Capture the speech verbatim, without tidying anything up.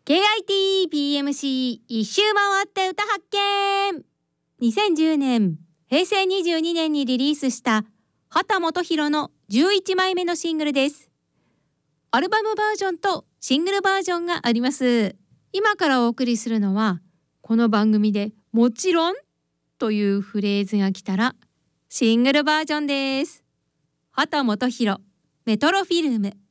ケーアイティーピーエムシー 一周回って歌発見。にせんじゅうねん、へいせいにじゅうにねんにリリースした秦基博のじゅういちまいめのシングルです。アルバムバージョンとシングルバージョンがあります。今からお送りするのは、この番組でもちろんというフレーズが来たらシングルバージョンです。秦基博、メトロフィルム。